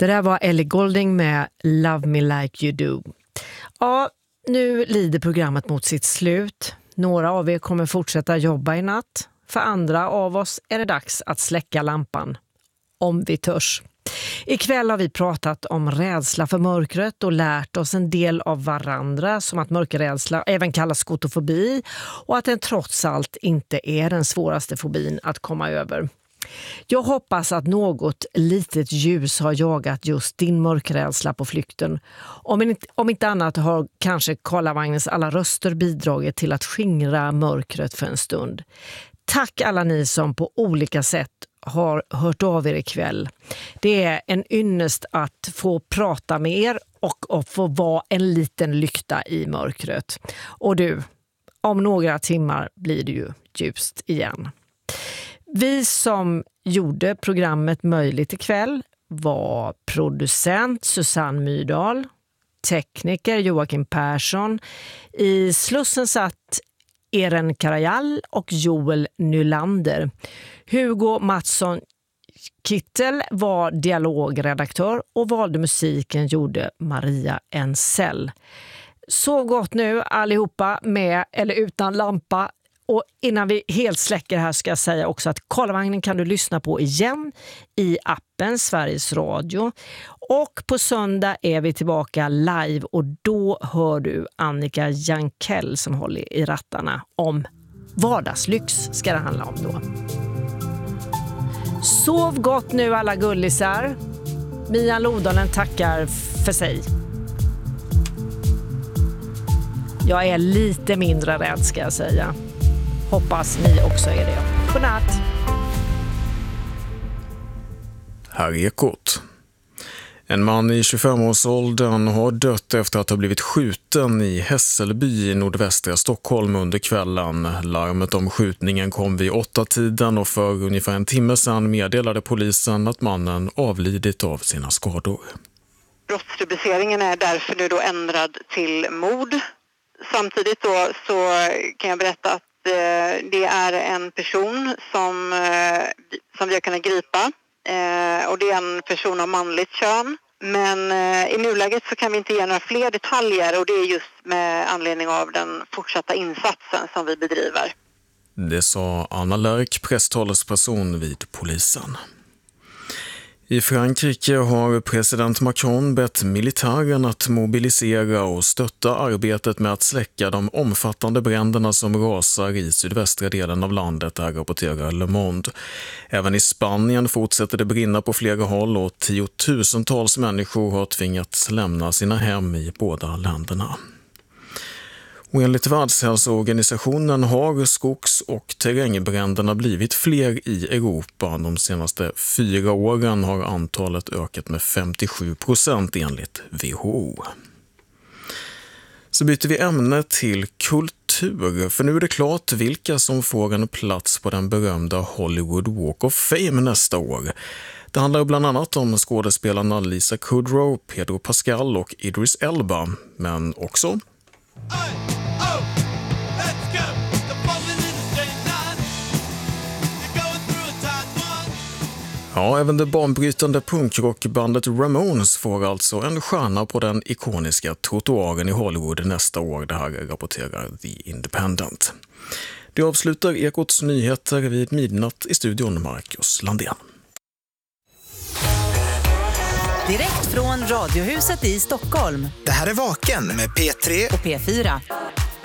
Det där var Ellie Goulding med Love Me Like You Do. Ja, nu lider programmet mot sitt slut. Några av er kommer fortsätta jobba i natt. För andra av oss är det dags att släcka lampan. Om vi törs. Ikväll har vi pratat om rädsla för mörkret och lärt oss en del av varandra, som att mörkerrädsla även kallas skotofobi och att den trots allt inte är den svåraste fobin att komma över. Jag hoppas att något litet ljus har jagat just din mörkrädsla på flykten. Om inte annat har kanske Karlavagnens alla röster bidragit till att skingra mörkret för en stund. Tack alla ni som på olika sätt har hört av er ikväll. Det är en ynnest att få prata med er och få vara en liten lykta i mörkret. Och du, om några timmar blir det ju ljust igen. Vi som gjorde programmet möjligt ikväll var producent Susanne Myrdal, tekniker Joakim Persson, i Slussen satt Eren Karajal och Joel Nylander. Hugo Mattsson Kittel var dialogredaktör och valde musiken gjorde Maria Ensell. Så gott nu allihopa med eller utan lampa. Och innan vi helt släcker här ska jag säga också att Karlavagnen kan du lyssna på igen i appen Sveriges Radio. Och på söndag är vi tillbaka live och då hör du Annika Jankell som håller i rattarna om vardagslyx ska det handla om då. Sov gott nu alla gullisar. Mia Lodalen tackar för sig. Jag är lite mindre rädd ska jag säga. Hoppas ni också är det. Godnatt. Här är Ekot. En man i 25-årsåldern har dött efter att ha blivit skjuten i Hässelby i nordvästra Stockholm under kvällen. Larmet om skjutningen kom vid 8-tiden och för ungefär en timme sedan meddelade polisen att mannen avlidit av sina skador. Brottsrubriceringen är därför nu då ändrad till mord. Samtidigt då så kan jag berätta att det är en person som vi har kunnat gripa och det är en person av manligt kön. Men i nuläget så kan vi inte ge några fler detaljer och det är just med anledning av den fortsatta insatsen som vi bedriver. Det sa Anna Lärk, presstalesperson vid polisen. I Frankrike har president Macron bett militären att mobilisera och stötta arbetet med att släcka de omfattande bränderna som rasar i sydvästra delen av landet, här rapporterar Le Monde. Även i Spanien fortsätter det brinna på flera håll och tiotusentals människor har tvingats lämna sina hem i båda länderna. Och enligt Världshälsoorganisationen har skogs- och terrängbränderna blivit fler i Europa. De senaste 4 åren har antalet ökat med 57% enligt WHO. Så byter vi ämne till kultur, för nu är det klart vilka som får en plats på den berömda Hollywood Walk of Fame nästa år. Det handlar bland annat om skådespelarna Lisa Kudrow, Pedro Pascal och Idris Elba, men också... Ja, även det banbrytande punkrockbandet Ramones får alltså en stjärna på den ikoniska trottoaren i Hollywood nästa år. Det här rapporterar The Independent. Det avslutar Ekots nyheter vid midnatt. I studion Marcus Landén. Direkt från Radiohuset i Stockholm. Det här är Vaken med P3 och P4.